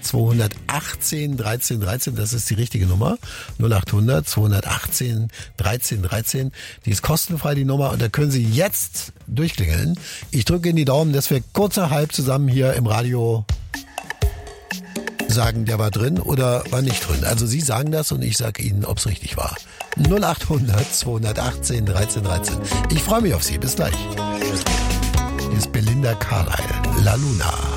218 13 13, das ist die richtige Nummer. 0800 218 13 13. Die ist kostenfrei, die Nummer, und da können Sie jetzt durchklingeln. Ich drücke Ihnen die Daumen, dass wir kurzerhalb zusammen hier im Radio sagen, der war drin oder war nicht drin. Also Sie sagen das und ich sage Ihnen, ob es richtig war. 0800 218 13 13. Ich freue mich auf Sie. Bis gleich. Hier ist Belinda Carlisle, La Luna.